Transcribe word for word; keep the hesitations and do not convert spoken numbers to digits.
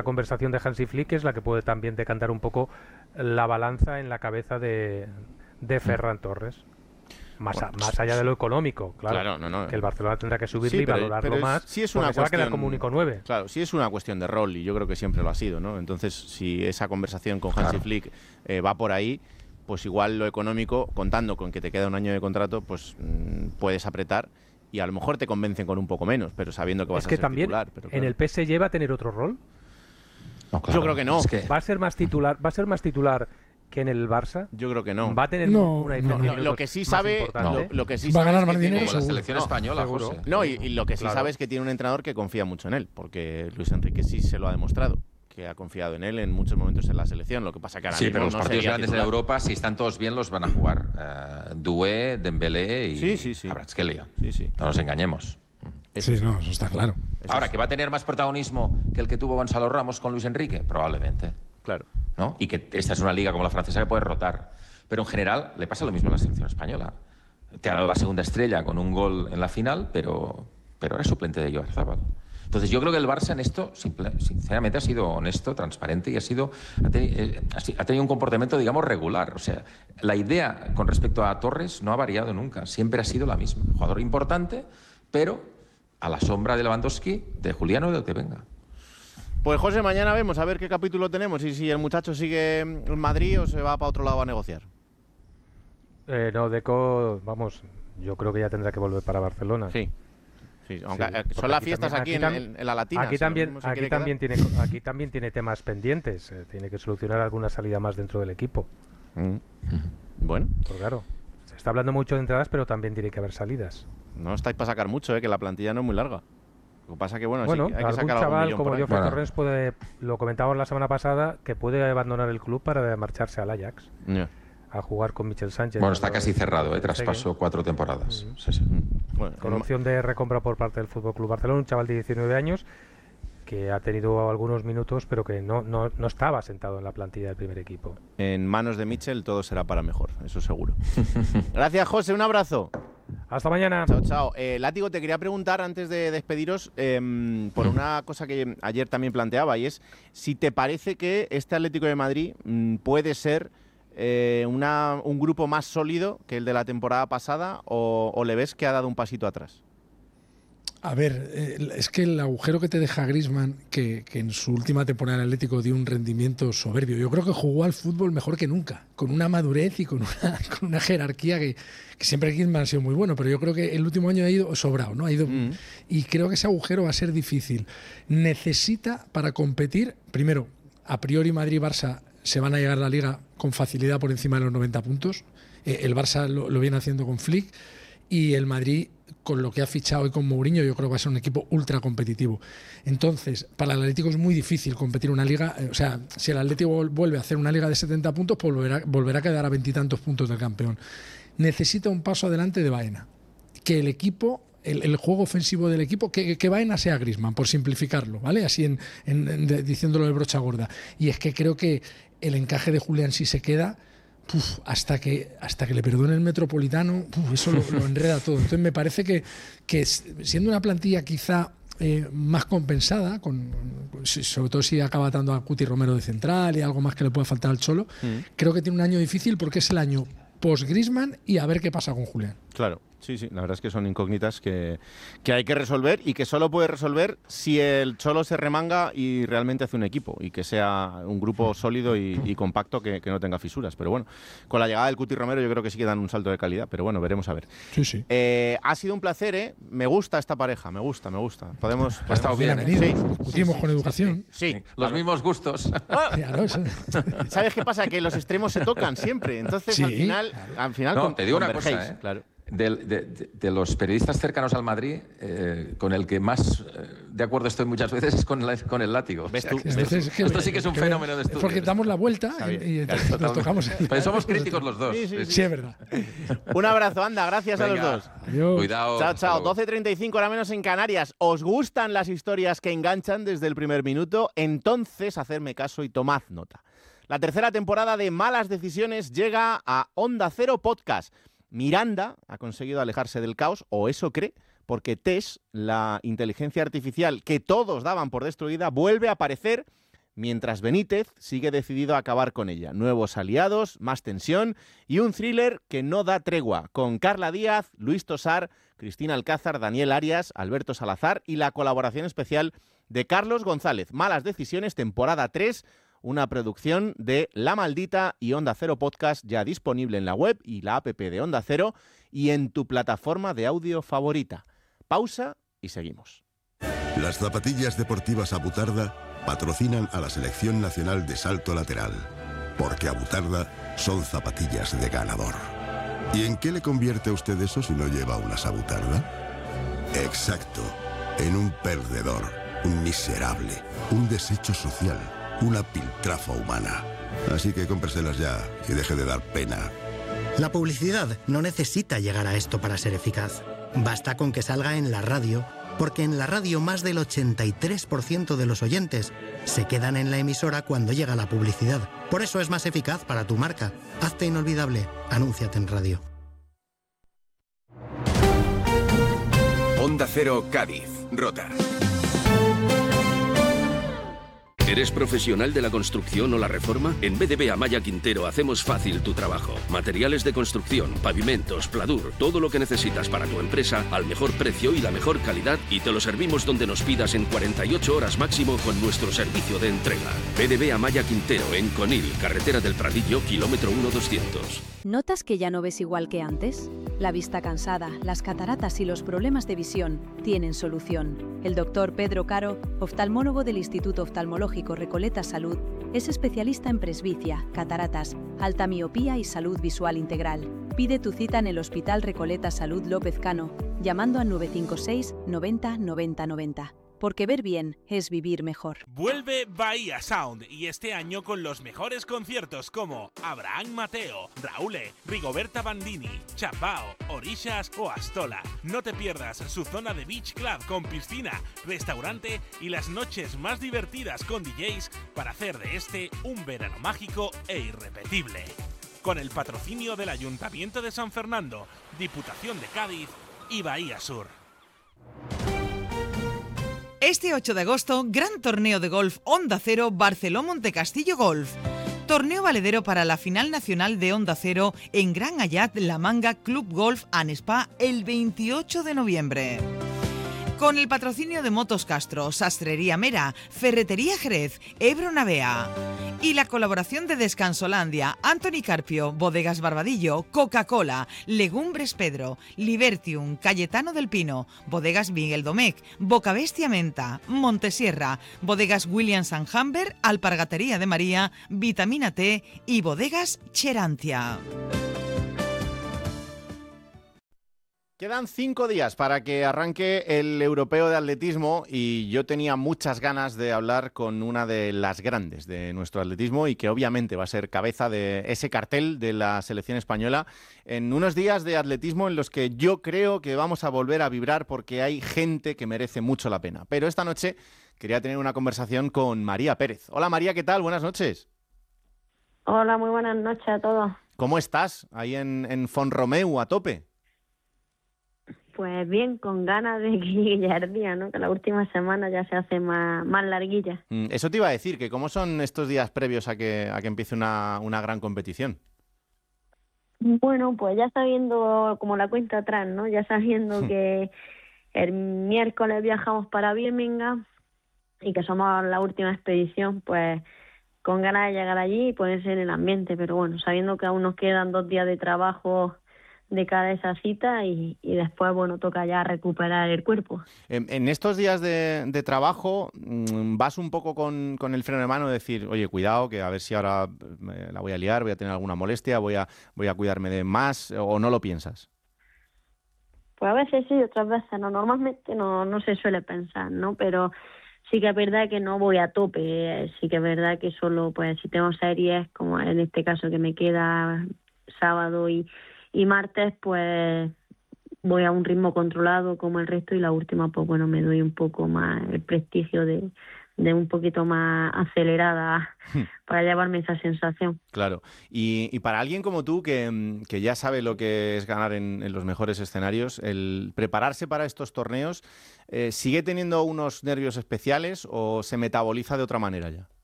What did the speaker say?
conversación de Hansi Flick es la que puede también decantar un poco la balanza en la cabeza de, de Ferran mm. Torres. Más, bueno, a, más allá de lo económico, claro, claro no, no. que el Barcelona tendrá que subirle sí, y valorarlo es, más, sí es una porque cuestión, se va a quedar como único nueve. Claro, sí es una cuestión de rol y yo creo que siempre lo ha sido, ¿no? Entonces, si esa conversación con Hansi claro. Flick eh, va por ahí, pues igual lo económico, contando con que te queda un año de contrato, pues mmm, puedes apretar y a lo mejor te convencen con un poco menos, pero sabiendo que vas es que a ser también titular. Pero, claro. ¿En el P S G va a tener otro rol? No, claro. Yo creo que no. Es que... ¿Va a ser más titular? ¿Va a ser más titular que en el Barça? Yo creo que no. Va a tener no, una diferencia. No, lo que sí sabe, no. lo, lo que sí va a ganar más dinero como la selección no, española, José. No, y, y lo que sí claro. sabe es que tiene un entrenador que confía mucho en él, porque Luis Enrique sí se lo ha demostrado, que ha confiado en él en muchos momentos en la selección. Lo que pasa que ahora sí, mismo pero los no partidos grandes titular. de Europa, si están todos bien, los van a jugar. Uh, Doué, Dembélé y sí, sí, sí. Kvaratskhelia. Sí, sí. No nos engañemos. Sí, no, eso está claro. Ahora, ¿que va a tener más protagonismo que el que tuvo Gonzalo Ramos con Luis Enrique? Probablemente. Claro. ¿No? Y que esta es una liga como la francesa que puede rotar. Pero en general le pasa lo mismo a la selección española. Te ha dado la segunda estrella con un gol en la final, pero, pero era suplente de Oyarzabal. Entonces yo creo que el Barça en esto, simple, sinceramente, ha sido honesto, transparente y ha, sido, ha, teni, eh, ha tenido un comportamiento, digamos, regular. O sea, la idea con respecto a Torres no ha variado nunca. Siempre ha sido la misma. Jugador importante, pero a la sombra de Lewandowski, de Juliano y del que venga. Pues José, mañana vemos a ver qué capítulo tenemos y si el muchacho sigue en Madrid o se va para otro lado a negociar. Eh, no, Deco, vamos, yo creo que ya tendrá que volver para Barcelona. Sí. Sí, aunque sí, eh, son las fiestas también, aquí, aquí en, en, en la Latina. Aquí, si también, aquí, también tiene, aquí también tiene temas pendientes. Eh, tiene que solucionar alguna salida más dentro del equipo. Mm. Bueno. Pues claro, se está hablando mucho de entradas, pero también tiene que haber salidas. No estáis para sacar mucho, eh, que la plantilla no es muy larga. Lo que pasa que, bueno, bueno sí, hay que algún sacar chaval como Geoffrey bueno. Torres puede, lo comentábamos la semana pasada, que puede abandonar el club para marcharse al Ajax. Yeah. A jugar con Michel Sánchez. Bueno, está casi cerrado, ¿eh? Traspaso cuatro temporadas. Uh-huh. Sí, sí. Bueno, con opción de recompra por parte del F C Barcelona, un chaval de diecinueve años que ha tenido algunos minutos, pero que no, no, no estaba sentado en la plantilla del primer equipo. En manos de Michel todo será para mejor, eso seguro. Gracias, José, un abrazo. Hasta mañana. Chao, chao. Eh, Látigo, te quería preguntar antes de despediros eh, por una cosa que ayer también planteaba, y es si te parece que este Atlético de Madrid mmm, puede ser eh, una, un grupo más sólido que el de la temporada pasada, o, o le ves que ha dado un pasito atrás. A ver, eh, es que el agujero que te deja Griezmann, que, que en su última temporada en Atlético dio un rendimiento soberbio. Yo creo que jugó al fútbol mejor que nunca, con una madurez y con una, con una jerarquía que, que siempre Griezmann ha sido muy bueno, pero yo creo que el último año ha ido sobrado, ¿no? Ha ido, mm. Y creo que ese agujero va a ser difícil. Necesita, para competir, primero, a priori Madrid y Barça se van a llegar a la Liga con facilidad por encima de los noventa puntos. Eh, el Barça lo, lo viene haciendo con Flick, y el Madrid, con lo que ha fichado hoy con Mourinho, yo creo que va a ser un equipo ultra competitivo. Entonces, para el Atlético es muy difícil competir una liga. O sea, si el Atlético vuelve a hacer una liga de setenta puntos, pues volverá, volverá a quedar a veintitantos puntos del campeón. Necesita un paso adelante de Baena. Que el equipo, el, el juego ofensivo del equipo, que, que Baena sea Griezmann, por simplificarlo, ¿vale? Así en, en, en de, diciéndolo de brocha gorda. Y es que creo que el encaje de Julián, si se queda, Uf, hasta que hasta que le perdone el Metropolitano, uf, eso lo, lo enreda todo. Entonces me parece que, que siendo una plantilla quizá eh, más compensada, con, sobre todo si acaba dando a Cuti Romero de central y algo más que le pueda faltar al Cholo, mm. creo que tiene un año difícil porque es el año post-Griezmann y a ver qué pasa con Julián. Claro. Sí, sí, la verdad es que son incógnitas que, que hay que resolver y que solo puede resolver si el Cholo se remanga y realmente hace un equipo y que sea un grupo sólido y, y compacto que, que no tenga fisuras. Pero bueno, con la llegada del Cuti Romero yo creo que sí que dan un salto de calidad, pero bueno, veremos a ver. Sí, sí. Eh, ha sido un placer, ¿eh? Me gusta esta pareja, me gusta, me gusta. Podemos... Ha estado bien, ¿eh? Sí, discutimos sí, con sí, educación. Sí, sí, sí. Los claro. mismos gustos. ¿Sabes qué pasa? Que los extremos se tocan siempre, entonces sí, al final... Al final no, con, te digo una cosa, ¿eh? Claro. De, de, de, de los periodistas cercanos al Madrid, eh, con el que más eh, de acuerdo estoy muchas veces es con, la, con el Látigo. ¿Ves tú? O sea, ¿ves? Es que, esto sí que es un que fenómeno de estudio. Porque damos la vuelta y, y claro, nos tocamos. Pues somos críticos los dos. Sí, sí, sí. sí, es verdad. Un abrazo, anda, gracias Venga. a los dos. Adiós. Cuidado. Chao, chao. doce treinta y cinco, ahora menos en Canarias. ¿Os gustan las historias que enganchan desde el primer minuto? Entonces, hacedme caso y tomad nota. La tercera temporada de Malas Decisiones llega a Onda Cero Podcast. Miranda ha conseguido alejarse del caos, o eso cree, porque Tess, la inteligencia artificial que todos daban por destruida, vuelve a aparecer mientras Benítez sigue decidido a acabar con ella. Nuevos aliados, más tensión y un thriller que no da tregua, con Carla Díaz, Luis Tosar, Cristina Alcázar, Daniel Arias, Alberto Salazar y la colaboración especial de Carlos González. Malas decisiones, temporada tres, una producción de La Maldita y Onda Cero Podcast, ya disponible en la web y la app de Onda Cero y en tu plataforma de audio favorita. Pausa y seguimos. Las zapatillas deportivas Abutarda patrocinan a la Selección Nacional de Salto Lateral, porque Abutarda son zapatillas de ganador. ¿Y en qué le convierte a usted eso si no lleva unas Abutarda? Exacto, en un perdedor, un miserable, un desecho social, una piltrafa humana. Así que cómpreselas ya y deje de dar pena. La publicidad no necesita llegar a esto para ser eficaz. Basta con que salga en la radio, porque en la radio más del ochenta y tres por ciento de los oyentes se quedan en la emisora cuando llega la publicidad. Por eso es más eficaz para tu marca. Hazte inolvidable. Anúnciate en radio. Onda Cero Cádiz, Rota. ¿Eres profesional de la construcción o la reforma? En B D B Amaya Quintero hacemos fácil tu trabajo. Materiales de construcción, pavimentos, pladur, todo lo que necesitas para tu empresa al mejor precio y la mejor calidad, y te lo servimos donde nos pidas en cuarenta y ocho horas máximo con nuestro servicio de entrega. B D B Amaya Quintero en Conil, carretera del Pradillo, kilómetro uno doscientos. ¿Notas que ya no ves igual que antes? La vista cansada, las cataratas y los problemas de visión tienen solución. El doctor Pedro Caro, oftalmólogo del Instituto Oftalmológico Recoleta Salud, es especialista en presbicia, cataratas, alta miopía y salud visual integral. Pide tu cita en el Hospital Recoleta Salud López Cano, llamando al nueve cinco seis noventa noventa noventa. Porque ver bien es vivir mejor. Vuelve Bahía Sound, y este año con los mejores conciertos como Abraham Mateo, Raúle, Rigoberta Bandini, Chapao, Orishas o Astola. No te pierdas su zona de Beach Club con piscina, restaurante y las noches más divertidas con D Js para hacer de este un verano mágico e irrepetible. Con el patrocinio del Ayuntamiento de San Fernando, Diputación de Cádiz y Bahía Sur. Este ocho de agosto, gran torneo de golf Onda Cero Barceló-Montecastillo Golf. Torneo valedero para la final nacional de Onda Cero en Gran Ayat La Manga Club Golf and Spa el veintiocho de noviembre. Con el patrocinio de Motos Castro, Sastrería Mera, Ferretería Jerez, Ebro Navea y la colaboración de Descansolandia, Anthony Carpio, Bodegas Barbadillo, Coca-Cola, Legumbres Pedro, Libertium, Cayetano del Pino, Bodegas Miguel Domecq, Bocabestia Menta, Montesierra, Bodegas Williams and Humber, Alpargatería de María, Vitamina T y Bodegas Cherantia. Quedan cinco días para que arranque el Europeo de Atletismo y yo tenía muchas ganas de hablar con una de las grandes de nuestro atletismo y que obviamente va a ser cabeza de ese cartel de la selección española en unos días de atletismo en los que yo creo que vamos a volver a vibrar porque hay gente que merece mucho la pena. Pero esta noche quería tener una conversación con María Pérez. Hola María, ¿qué tal? Buenas noches. Hola, muy buenas noches a todos. ¿Cómo estás ahí en, en Font-Romeu a tope? Pues bien, con ganas de que llegue ya el día, ¿no? Que la última semana ya se hace más, más larguilla. Eso te iba a decir, que ¿cómo son estos días previos a que, a que empiece una, una gran competición? Bueno, pues ya sabiendo como la cuenta atrás, ¿no? Ya sabiendo que el miércoles viajamos para Birmingham y que somos la última expedición, pues con ganas de llegar allí y ponerse en el ambiente. Pero bueno, sabiendo que aún nos quedan dos días de trabajo de cada esa cita y, y después, bueno, toca ya recuperar el cuerpo. En, en estos días de, de trabajo, ¿vas un poco con, con el freno de mano? Decir, oye, cuidado, que a ver si ahora me la voy a liar, voy a tener alguna molestia, voy a, voy a cuidarme de más, o no lo piensas? Pues a veces sí, otras veces no. Normalmente no, no se suele pensar, ¿no? Pero sí que es verdad que no voy a tope. Sí que es verdad que solo, pues, si tengo series, como en este caso que me queda sábado y Y martes, pues, voy a un ritmo controlado como el resto y la última, pues, bueno, me doy un poco más el prestigio de, de un poquito más acelerada para llevarme esa sensación. Claro. Y, y para alguien como tú, que, que ya sabe lo que es ganar en, en los mejores escenarios, el prepararse para estos torneos, eh, ¿sigue teniendo unos nervios especiales o se metaboliza de otra manera ya?